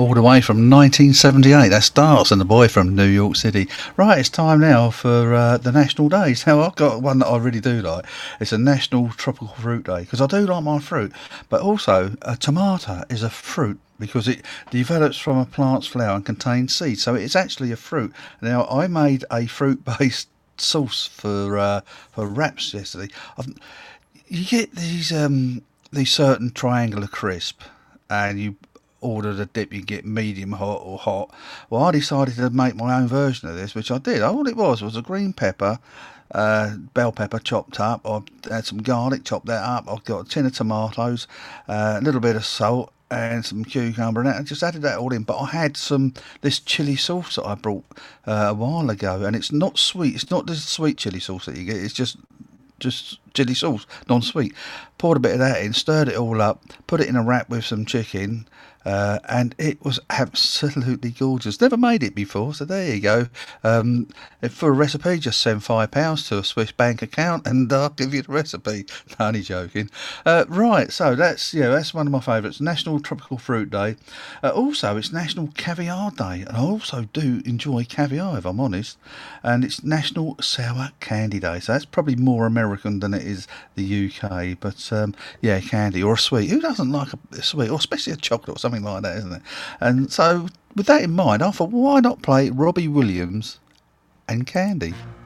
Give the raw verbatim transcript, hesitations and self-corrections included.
all the way from nineteen seventy-eight. That starts, and the boy from New York City. Right, it's time now for uh, the National Days. Now, I've got one that I really do like. It's a National Tropical Fruit Day, because I do like my fruit. But also, a tomato is a fruit because it develops from a plant's flower and contains seeds. So it's actually a fruit. Now, I made a fruit-based sauce for uh, for wraps yesterday. I've, you get these um, these certain triangular crisp, and you order the dip, you get medium hot or hot. Well, I decided to make my own version of this, which I did. All it was was a green pepper, uh, bell pepper chopped up. I had some garlic, chopped that up. I've got a tin of tomatoes, uh, a little bit of salt, and some cucumber, and I just added that all in. But I had some this chili sauce that I brought uh, a while ago, and it's not sweet. It's not the sweet chili sauce that you get. It's just just chili sauce, non-sweet. Poured a bit of that in, stirred it all up, put it in a wrap with some chicken, uh, and it was absolutely gorgeous. Never made it before, so there you go. Um, for a recipe, just send five pounds to a Swiss bank account, and I'll give you the recipe. No, only joking. Uh, right, so that's yeah, that's one of my favourites. National Tropical Fruit Day. Uh, also, it's National Caviar Day, and I also do enjoy caviar, if I'm honest. And it's National Sour Candy Day, so that's probably more American than it is the U K. But um, yeah, candy or a sweet. Who doesn't like a, a sweet, or especially a chocolate or something like that, isn't it? And so, with that in mind, I thought, why not play Robbie Williams and Candy?